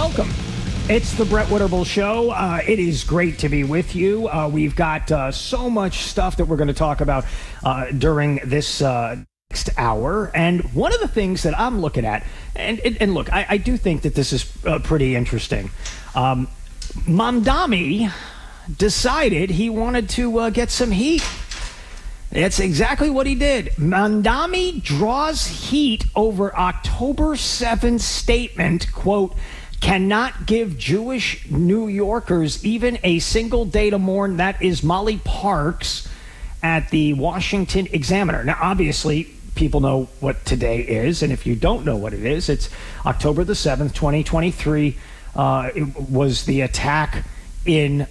Welcome. It's the Brett Winterble Show. It is great to be with you. We've got so much stuff that we're going to talk about during this next hour. And one of the things that I'm looking at, and look, I do think that this is pretty interesting. Mamdani decided he wanted to get some heat. That's exactly what he did. Mamdani draws heat over October 7th statement, quote, cannot give Jewish New Yorkers even a single day to mourn. That is Molly Parks at the Washington Examiner. Now, obviously, people know what today is, and if you don't know what it is, it's October the 7th, 2023. It was the attack in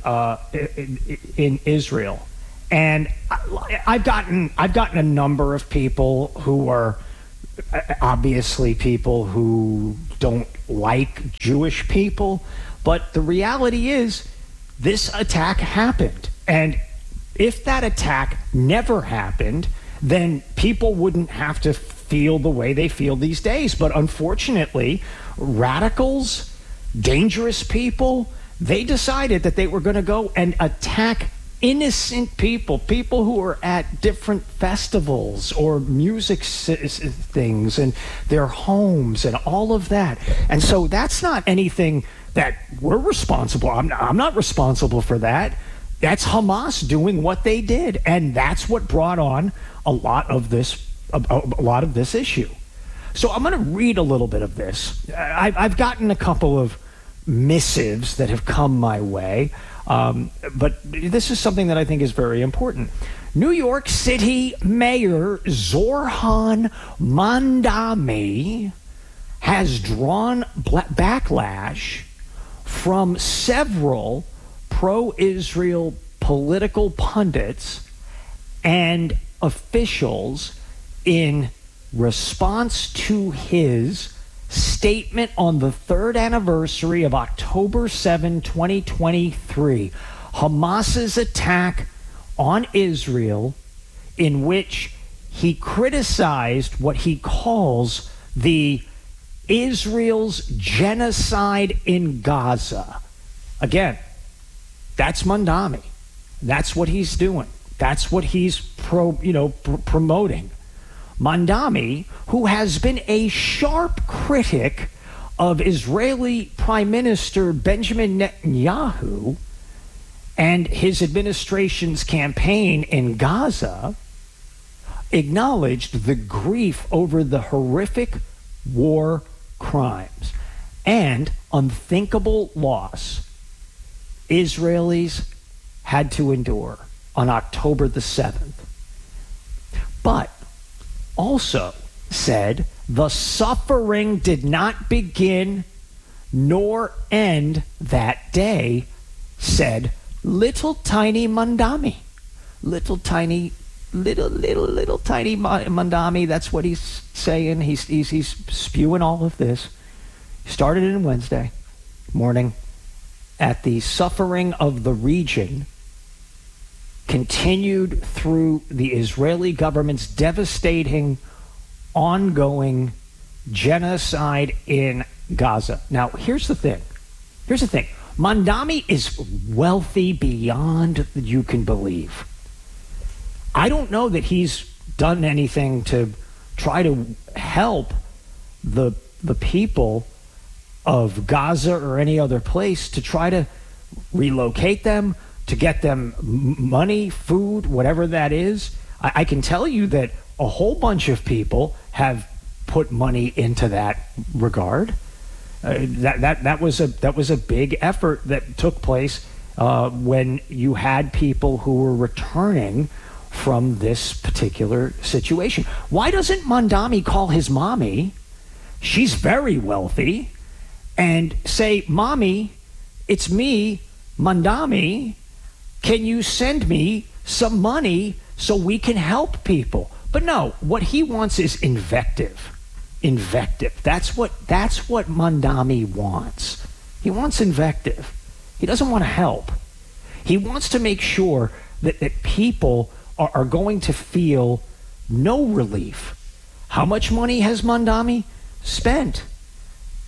Israel. And I've gotten a number of people who are obviously people who don't like Jewish people, but the reality is this attack happened. And if that attack never happened, then people wouldn't have to feel the way they feel these days. But unfortunately, radicals, dangerous people, they decided that they were going to go and attack innocent people who are at different festivals or music things and their homes and all of that. And so that's not anything that we're responsible. I'm not responsible for that. That's Hamas doing what they did. And that's what brought on a lot of this issue. So I'm going to read a little bit of this. I've gotten a couple of missives that have come my way. But this is something that I think is very important. New York City Mayor Zohran Mamdani has drawn backlash from several pro-Israel political pundits and officials in response to his statement on the third anniversary of October 7, 2023, Hamas's attack on Israel, in which he criticized what he calls the Israel's genocide in Gaza. Again, that's Mamdani. That's what he's doing. That's what he's promoting. Mamdani, who has been a sharp critic of Israeli Prime Minister Benjamin Netanyahu and his administration's campaign in Gaza, acknowledged the grief over the horrific war crimes and unthinkable loss Israelis had to endure on October the 7th. But also said the suffering did not begin nor end that day, said little tiny Mamdani. Little tiny Mamdani. That's what he's saying. He's spewing all of this. Started in Wednesday morning at the suffering of the region, continued through the Israeli government's devastating, ongoing genocide in Gaza. Now, here's the thing. Mamdani is wealthy beyond you can believe. I don't know that he's done anything to try to help the people of Gaza or any other place, to try to relocate them, to get them money, food, whatever that is. I can tell you that a whole bunch of people have put money into that regard. That was a big effort that took place when you had people who were returning from this particular situation. Why doesn't Mamdani call his mommy? She's very wealthy, and say, "Mommy, it's me, Mamdani. Can you send me some money so we can help people?" But no, what he wants is invective. That's what Mamdani wants. He wants invective. He doesn't want to help. He wants to make sure that people are going to feel no relief. How much money has Mamdani spent?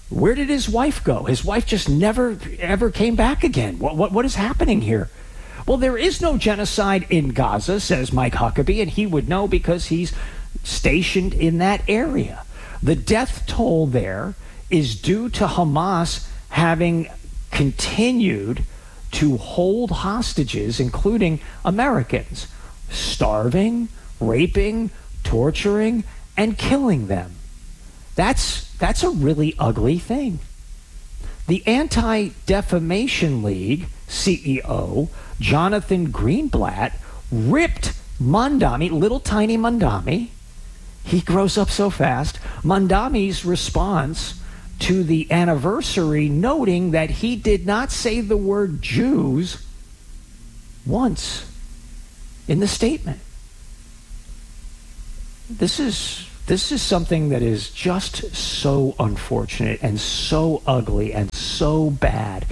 Where did his wife go? His wife just never, ever came back again. What is happening here? Well, there is no genocide in Gaza, says Mike Huckabee, and he would know because he's stationed in that area. The death toll there is due to Hamas having continued to hold hostages, including Americans, starving, raping, torturing, and killing them. That's a really ugly thing. The Anti-Defamation League CEO, Jonathan Greenblatt, ripped Mamdani, little tiny Mamdani, he grows up so fast, Mamdani's response to the anniversary, noting that he did not say the word Jews once in the statement. This is something that is just so unfortunate and so ugly and so bad.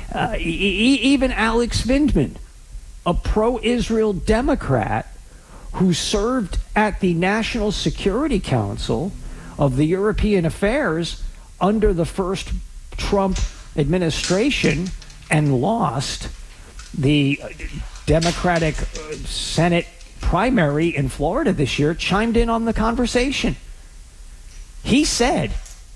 Even Alex Vindman, a pro-Israel Democrat who served at the National Security Council of the European Affairs under the first Trump administration and lost the Democratic Senate primary in Florida this year, chimed in on the conversation. He said,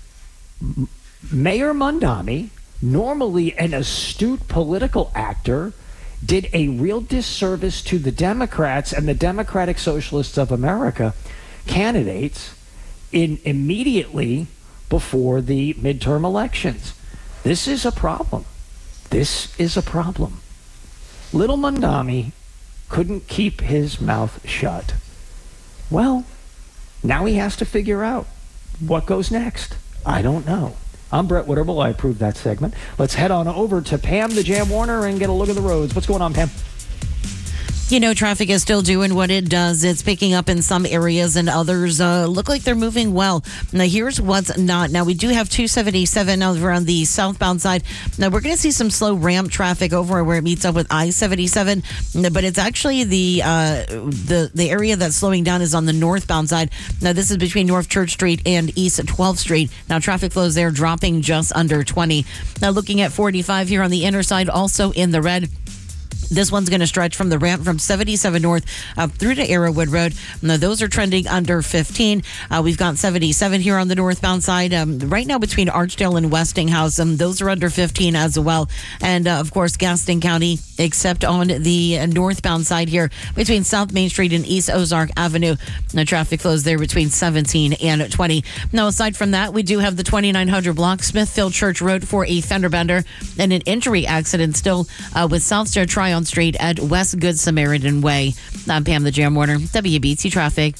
Mayor Mamdani, normally an astute political actor, did a real disservice to the Democrats and the Democratic Socialists of America candidates immediately before the midterm elections. This is a problem. This is a problem. Little Mamdani couldn't keep his mouth shut. Well, now he has to figure out what goes next. I don't know. I'm Brett Witterble. I approve that segment. Let's head on over to Pam the Jam Warner and get a look at the roads. What's going on, Pam? You know, traffic is still doing what it does. It's picking up in some areas and others look like they're moving well. Now, here's what's not. Now, we do have 277 over on the southbound side. Now, we're going to see some slow ramp traffic over where it meets up with I-77, but it's actually the area that's slowing down is on the northbound side. Now, this is between North Church Street and East 12th Street. Now, traffic flows there dropping just under 20. Now, looking at 45 here on the inner side, also in the red. This one's going to stretch from the ramp from 77 North up through to Arrowwood Road. Now, those are trending under 15. We've got 77 here on the northbound side. Right now between Archdale and Westinghouse, those are under 15 as well. And, of course, Gaston County, except on the northbound side here between South Main Street and East Ozark Avenue. The traffic flows there between 17 and 20. Now, aside from that, we do have the 2900 block Smithfield Church Road for a fender bender and an injury accident still with South Star Tryon Street at West Good Samaritan Way. I'm Pam the Jam Warner, WBT Traffic.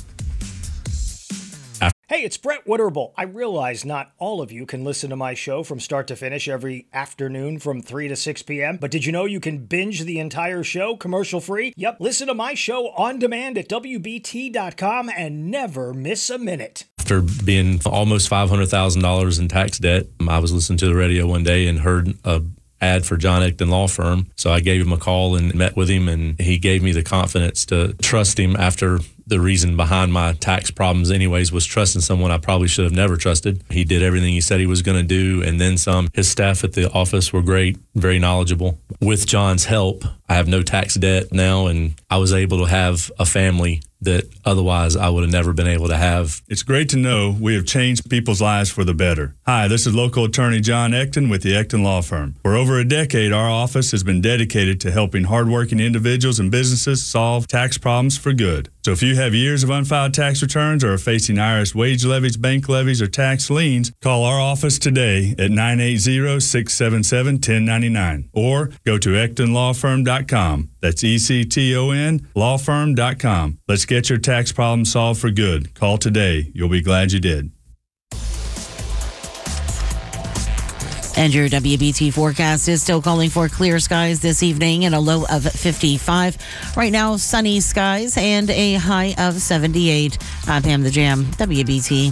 Hey, it's Brett Witterble. I realize not all of you can listen to my show from start to finish every afternoon from 3 to 6 p.m., but did you know you can binge the entire show commercial-free? Yep, listen to my show on demand at WBT.com and never miss a minute. After being almost $500,000 in tax debt, I was listening to the radio one day and heard a ad for John Ecton Law Firm. So I gave him a call and met with him, and he gave me the confidence to trust him after the reason behind my tax problems anyways was trusting someone I probably should have never trusted. He did everything he said he was going to do and then some. His staff at the office were great, very knowledgeable. With John's help, I have no tax debt now, and I was able to have a family that otherwise I would have never been able to have. It's great to know we have changed people's lives for the better. Hi, this is local attorney John Ecton with the Ecton Law Firm. For over a decade, our office has been dedicated to helping hardworking individuals and businesses solve tax problems for good. So if you have years of unfiled tax returns or are facing IRS wage levies, bank levies, or tax liens, call our office today at 980-677-1099 or go to EctonLawFirm.com. That's ECTON lawfirm.com. Let's get your tax problem solved for good. Call today. You'll be glad you did. And your WBT forecast is still calling for clear skies this evening and a low of 55. Right now, sunny skies and a high of 78. I'm Pam the Jam, WBT.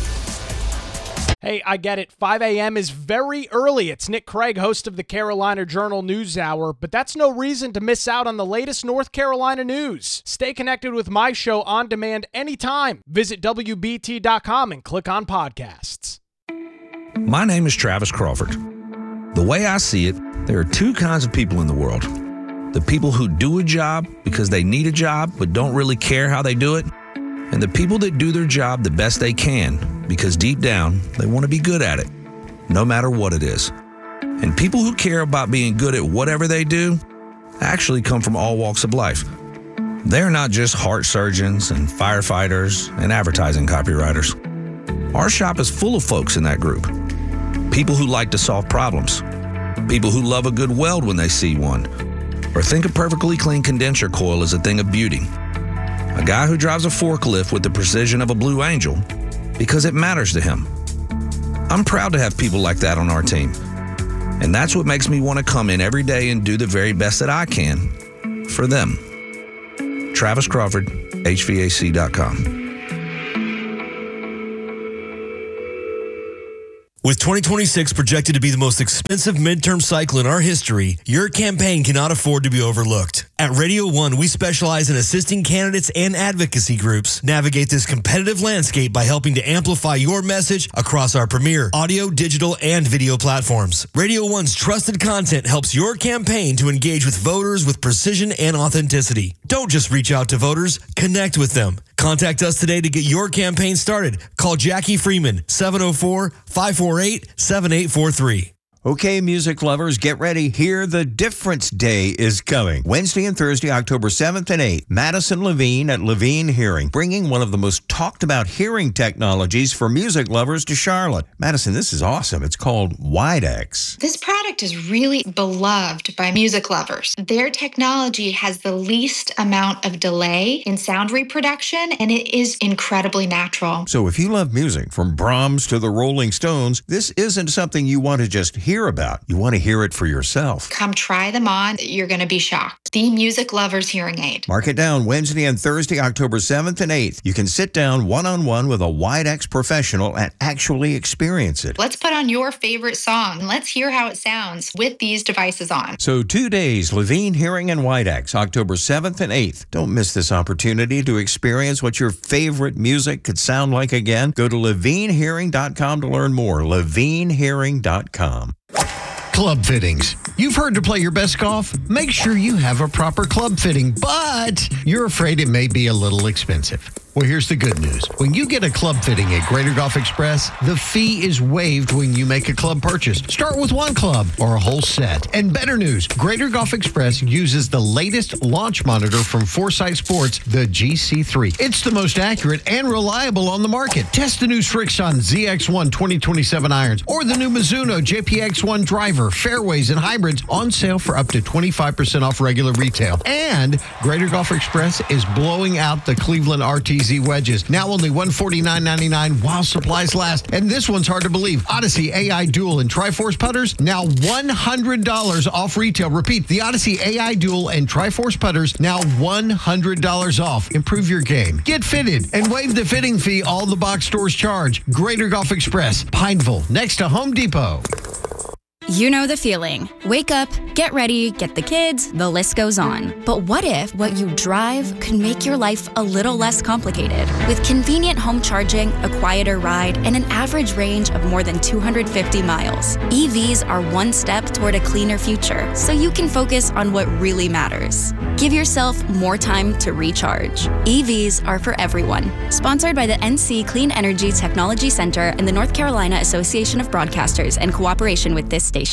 Hey, I get it. 5 a.m. is very early. It's Nick Craig, host of the Carolina Journal News Hour, but that's no reason to miss out on the latest North Carolina news. Stay connected with my show on demand anytime. Visit WBT.com and click on podcasts. My name is Travis Crawford. The way I see it, there are two kinds of people in the world. The people who do a job because they need a job but don't really care how they do it, and the people that do their job the best they can because deep down they want to be good at it, no matter what it is. And people who care about being good at whatever they do actually come from all walks of life. They're not just heart surgeons and firefighters and advertising copywriters. Our shop is full of folks in that group. People who like to solve problems. People who love a good weld when they see one, or think a perfectly clean condenser coil is a thing of beauty. A guy who drives a forklift with the precision of a Blue Angel because it matters to him. I'm proud to have people like that on our team. And that's what makes me want to come in every day and do the very best that I can for them. Travis Crawford, HVAC.com. With 2026 projected to be the most expensive midterm cycle in our history, your campaign cannot afford to be overlooked. At Radio 1, we specialize in assisting candidates and advocacy groups navigate this competitive landscape by helping to amplify your message across our premier audio, digital, and video platforms. Radio 1's trusted content helps your campaign to engage with voters with precision and authenticity. Don't just reach out to voters, connect with them. Contact us today to get your campaign started. Call Jackie Freeman, 704-548-7843. Okay, music lovers, get ready. Hear the Difference Day is coming. Wednesday and Thursday, October 7th and 8th. Madison Levine at Levine Hearing, bringing one of the most talked about hearing technologies for music lovers to Charlotte. Madison, this is awesome. It's called Widex. This product is really beloved by music lovers. Their technology has the least amount of delay in sound reproduction, and it is incredibly natural. So if you love music, from Brahms to the Rolling Stones, this isn't something you want to just hear about. You want to hear it for yourself. Come try them on. You're going to be shocked. The Music Lovers Hearing Aid. Mark it down, Wednesday and Thursday, October 7th and 8th. You can sit down one-on-one with a Widex professional and actually experience it. Let's put on your favorite song and let's hear how it sounds with these devices on. So 2 days, Levine Hearing and Widex, October 7th and 8th. Don't miss this opportunity to experience what your favorite music could sound like again. Go to levinehearing.com to learn more. levinehearing.com. Club fittings. You've heard to play your best golf? Make sure you have a proper club fitting, but you're afraid it may be a little expensive. Well, here's the good news. When you get a club fitting at Greater Golf Express, the fee is waived when you make a club purchase. Start with one club or a whole set. And better news, Greater Golf Express uses the latest launch monitor from Foresight Sports, the GC3. It's the most accurate and reliable on the market. Test the new Srixon ZX1 2027 irons or the new Mizuno JPX1 driver, fairways, and hybrids on sale for up to 25% off regular retail. And Greater Golf Express is blowing out the Cleveland RTZ wedges. Now only $149.99 while supplies last. And this one's hard to believe. Odyssey AI Dual and Triforce putters, now $100 off retail. Repeat, the Odyssey AI Dual and Triforce putters, now $100 off. Improve your game. Get fitted and waive the fitting fee all the box stores charge. Greater Golf Express, Pineville, next to Home Depot. You know the feeling. Wake up, get ready, get the kids, the list goes on. But what if what you drive could make your life a little less complicated? With convenient home charging, a quieter ride, and an average range of more than 250 miles, EVs are one step toward a cleaner future, so you can focus on what really matters. Give yourself more time to recharge. EVs are for everyone. Sponsored by the NC Clean Energy Technology Center and the North Carolina Association of Broadcasters in cooperation with this station.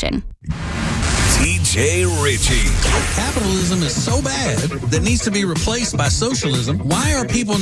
TJ Ritchie. Capitalism is so bad that needs to be replaced by socialism. Why are people